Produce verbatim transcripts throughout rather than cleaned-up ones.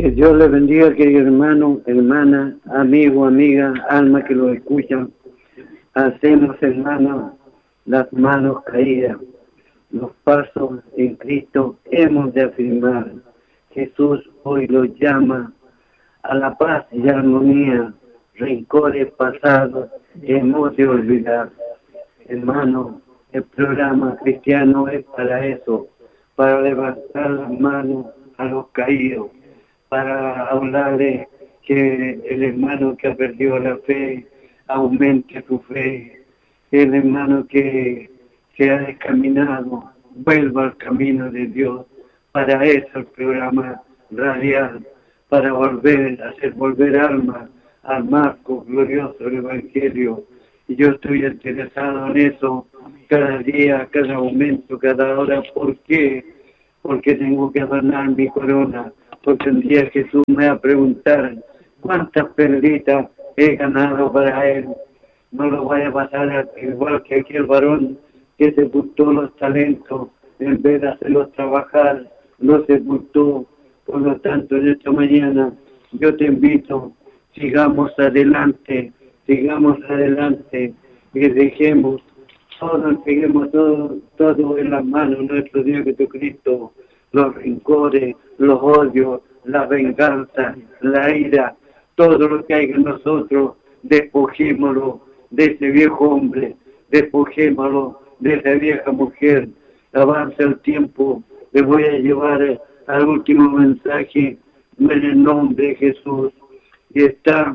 Que Dios les bendiga, querido hermano, hermana, amigo, amiga, alma que lo escuchan. Hacemos, hermano, las manos caídas. Los pasos en Cristo hemos de afirmar. Jesús hoy los llama a la paz y armonía. Rencores pasados hemos de olvidar. Hermano, el programa cristiano es para eso, para levantar las manos a los caídos, para hablarle que el hermano que ha perdido la fe aumente su fe, el hermano que se ha descaminado vuelva al camino de Dios. Para eso el programa radial, para volver, hacer volver alma al marco glorioso del Evangelio. Y yo estoy interesado en eso cada día, cada momento, cada hora. ¿Por qué? Porque tengo que adornar mi corona. Porque un día Jesús me va a preguntar cuántas perlitas he ganado para Él. No lo vaya a pasar igual que aquel varón que sepultó los talentos, en vez de hacerlos trabajar, los sepultó. Por lo tanto, en esta mañana yo te invito, sigamos adelante, sigamos adelante y dejemos todo, entreguemos todo, todo en las manos de nuestro Dios Jesucristo. Los rencores, los odios, la venganza, la ira, todo lo que hay en nosotros, despojémoslo de ese viejo hombre, despojémoslo de esa vieja mujer. Avanza el tiempo, le voy a llevar al último mensaje en el nombre de Jesús, y está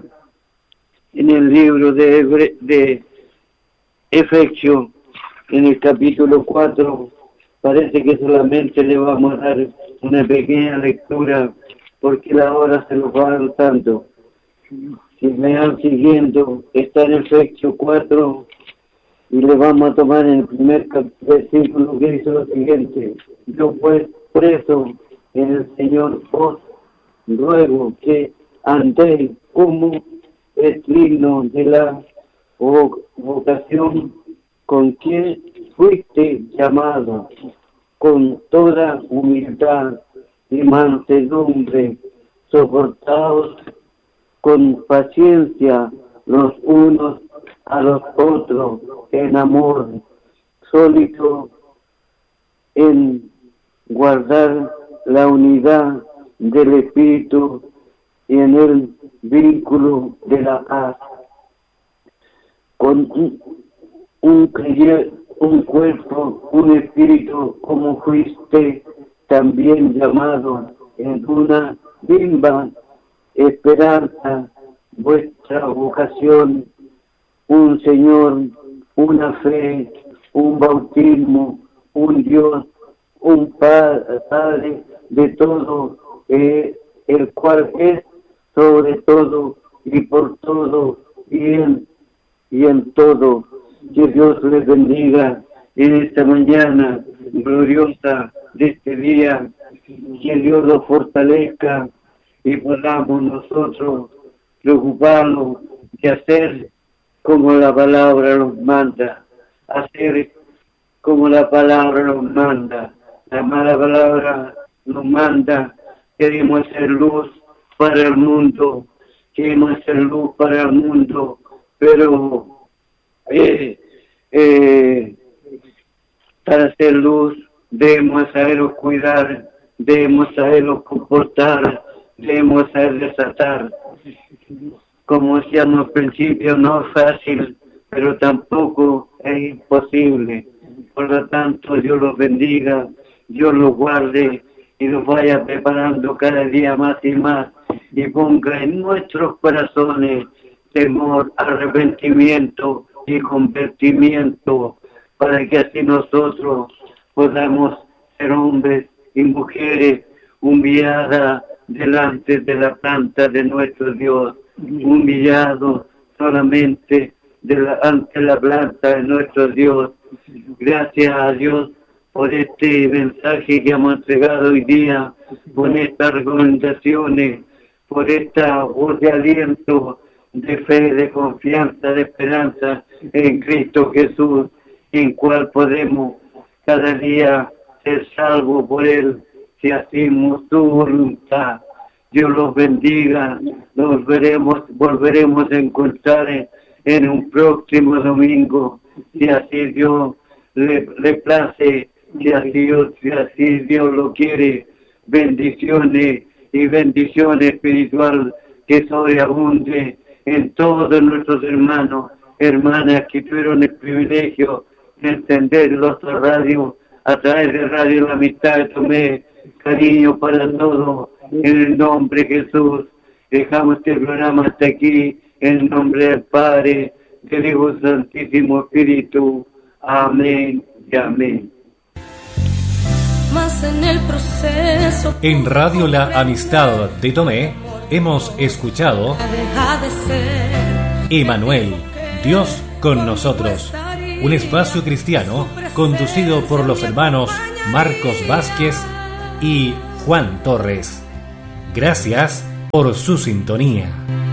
en el libro de, Hebre, de Efesios, en el capítulo cuatro. Parece que solamente le vamos a dar una pequeña lectura porque la hora se nos va avanzando. Si me van siguiendo, está en Efesios cuatro y le vamos a tomar en el primer versículo que dice lo siguiente: yo pues preso en el Señor os ruego que andéis como es digno de la vocación con que fuiste llamado, con toda humildad y mansedumbre, soportaos con paciencia los unos a los otros en amor, sólido en guardar la unidad del Espíritu y en el vínculo de la paz, con un, un, un cuerpo, un espíritu, como fuiste también llamado en una misma esperanza, vuestra vocación, un Señor, una fe, un bautismo, un Dios, un Padre de todo, eh, el cual es sobre todo y por todo y en, y en todo. Que Dios les bendiga en esta mañana gloriosa de este día, que Dios los fortalezca y podamos nosotros preocuparnos de hacer como la palabra nos manda, hacer como la palabra nos manda. La mala palabra nos manda, queremos hacer luz para el mundo, queremos hacer luz para el mundo, pero eh, eh, para hacer luz debemos saberlos cuidar, debemos saberlos comportar, debemos saber desatar. Como decíamos al principio, no es fácil, pero tampoco es imposible. Por lo tanto, Dios los bendiga, Dios los guarde y los vaya preparando cada día más y más, y ponga en nuestros corazones temor, arrepentimiento y convertimiento, para que así nosotros podamos ser hombres y mujeres humilladas delante de la planta de nuestro Dios, humillados solamente de la, ante la planta de nuestro Dios. Gracias a Dios por este mensaje que hemos entregado hoy día, por estas recomendaciones, por esta voz de aliento, de fe, de confianza, de esperanza en Cristo Jesús, en cual podemos cada día ser salvos por Él, si hacemos su voluntad. Dios los bendiga. Nos veremos, volveremos a encontrar en un próximo domingo, si así Dios le, le place, si así, Dios, si así Dios lo quiere. Bendiciones y bendición espiritual que sobreabunde en todos nuestros hermanos, hermanas que tuvieron el privilegio de encender los radios a través de Radio La Amistad de Tomé. Cariño para todos, en el nombre de Jesús. Dejamos este programa hasta aquí, en el nombre del Padre, del Hijo Santísimo Espíritu. Amén y amén. Más en el proceso. En Radio La Amistad de Tomé hemos escuchado Emanuel, Dios con nosotros, un espacio cristiano conducido por los hermanos Marcos Vázquez y Juan Torres. Gracias por su sintonía.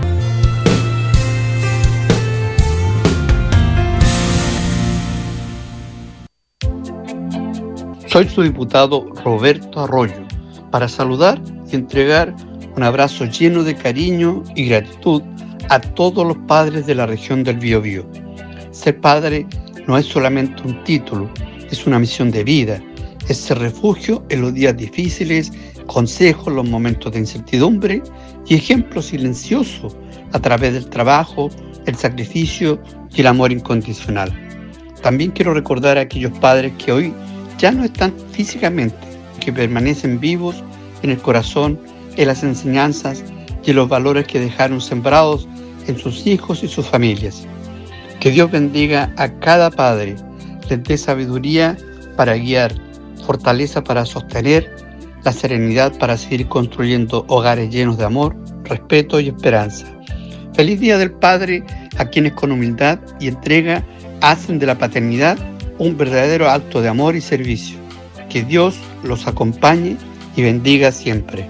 Soy su diputado Roberto Arroyo, para saludar y entregar un abrazo lleno de cariño y gratitud a todos los padres de la región del Biobío. Ser padre no es solamente un título, es una misión de vida, es ser refugio en los días difíciles, consejo en los momentos de incertidumbre y ejemplo silencioso a través del trabajo, el sacrificio y el amor incondicional. También quiero recordar a aquellos padres que hoy ya no están físicamente, que permanecen vivos en el corazón, en las enseñanzas y en los valores que dejaron sembrados en sus hijos y sus familias. Que Dios bendiga a cada padre, les dé sabiduría para guiar, fortaleza para sostener, la serenidad para seguir construyendo hogares llenos de amor, respeto y esperanza. Feliz Día del Padre a quienes con humildad y entrega hacen de la paternidad un verdadero acto de amor y servicio. Que Dios los acompañe y bendiga siempre.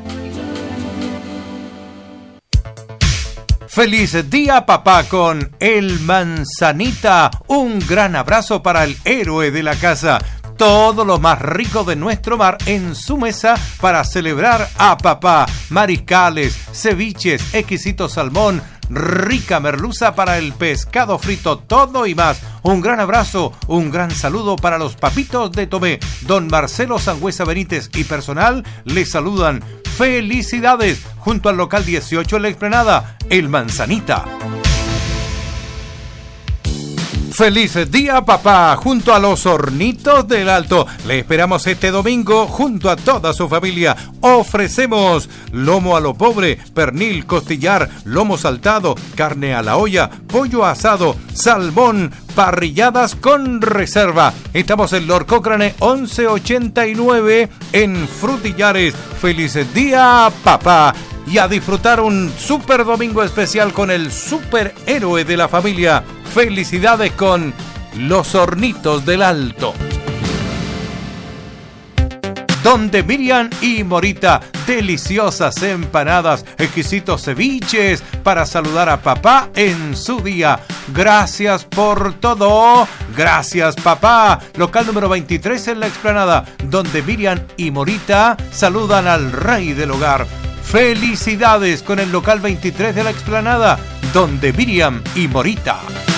Feliz día, papá, con el Manzanita. Un gran abrazo para el héroe de la casa. Todo lo más rico de nuestro mar en su mesa para celebrar a papá. Mariscales, ceviches, exquisito salmón, rica merluza para el pescado frito, todo y más. Un gran abrazo, un gran saludo para los papitos de Tomé. Don Marcelo Sangüesa Benítez y personal les saludan. ¡Felicidades! Junto al local dieciocho en la explanada, el Manzanita. ¡Feliz día, papá! Junto a los Hornitos del Alto. Le esperamos este domingo junto a toda su familia. Ofrecemos lomo a lo pobre, pernil, costillar, lomo saltado, carne a la olla, pollo asado, salmón, parrilladas con reserva. Estamos en Lord Cochrane once ochenta y nueve en Frutillares. ¡Feliz día, papá! Y a disfrutar un super domingo especial con el superhéroe de la familia. Felicidades con los Hornitos del Alto. Donde Miriam y Morita, deliciosas empanadas, exquisitos ceviches para saludar a papá en su día. Gracias por todo. Gracias, papá. Local número veintitrés en la explanada, donde Miriam y Morita saludan al rey del hogar. Felicidades con el local veintitrés de la explanada, donde Miriam y Morita.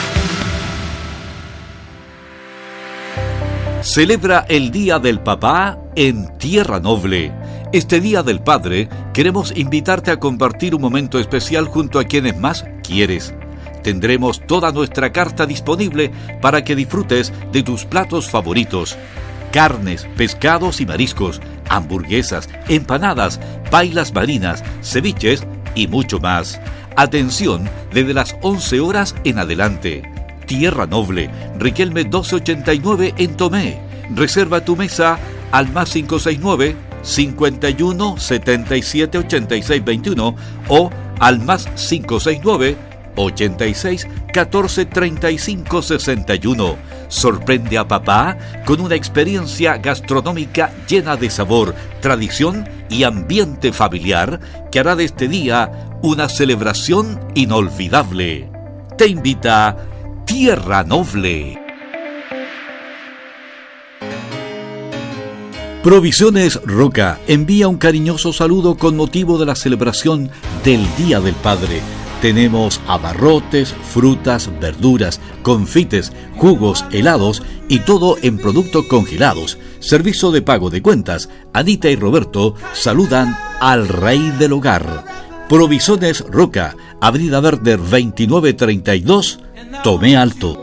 Celebra el Día del Papá en Tierra Noble. Este Día del Padre queremos invitarte a compartir un momento especial junto a quienes más quieres. Tendremos toda nuestra carta disponible para que disfrutes de tus platos favoritos. Carnes, pescados y mariscos, hamburguesas, empanadas, pailas marinas, ceviches y mucho más. Atención, desde las once horas en adelante. Tierra Noble, Riquelme doce ochenta y nueve en Tomé. Reserva tu mesa al más cinco seis nueve, cincuenta y uno, setenta y siete, ochenta y seis veintiuno o al más cinco seis nueve, ochenta y seis, catorce, treinta y cinco, sesenta y uno. Sorprende a papá con una experiencia gastronómica llena de sabor, tradición y ambiente familiar que hará de este día una celebración inolvidable. Te invita Tierra Noble. Provisiones Roca envía un cariñoso saludo con motivo de la celebración del Día del Padre. Tenemos abarrotes, frutas, verduras, confites, jugos, helados y todo en productos congelados. Servicio de pago de cuentas. Anita y Roberto saludan al rey del hogar. Provisiones Roca, Avenida Verde veintinueve treinta y dos, Tomé Alto.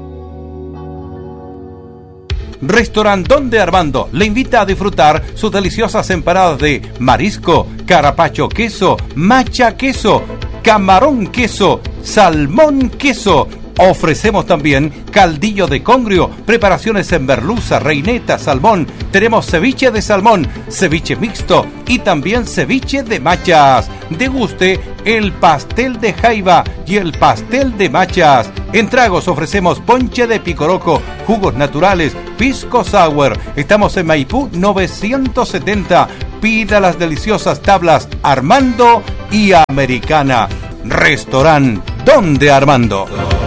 Restaurant Donde Armando le invita a disfrutar sus deliciosas empanadas de marisco, carapacho queso, macha queso, camarón queso, salmón queso. Ofrecemos también caldillo de congrio, preparaciones en merluza, reineta, salmón. Tenemos ceviche de salmón, ceviche mixto y también ceviche de machas. Deguste el pastel de jaiba y el pastel de machas. En tragos ofrecemos ponche de picoroco, jugos naturales, pisco sour. Estamos en Maipú novecientos setenta. Pida las deliciosas tablas Armando y Americana. Restaurant Donde Armando.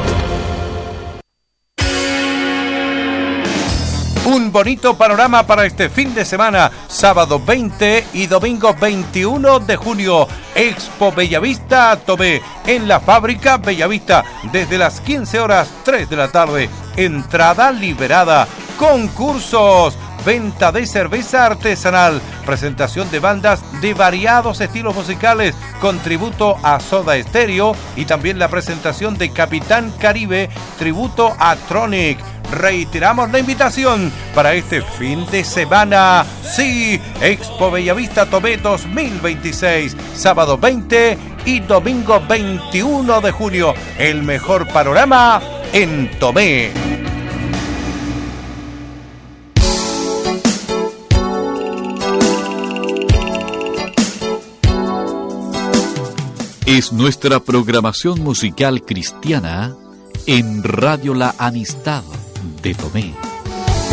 Un bonito panorama para este fin de semana, sábado veinte y domingo veintiuno de junio. Expo Bellavista Tomé, en la fábrica Bellavista, desde las quince horas, tres de la tarde. Entrada liberada. Concursos. Venta de cerveza artesanal, presentación de bandas de variados estilos musicales con tributo a Soda Stereo y también la presentación de Capitán Caribe, tributo a Tronic. Reiteramos la invitación para este fin de semana. Sí, Expo Bellavista Tomé dos mil veintiséis, sábado veinte y domingo veintiuno de junio. El mejor panorama en Tomé. Es nuestra programación musical cristiana en Radio La Amistad de Tomé.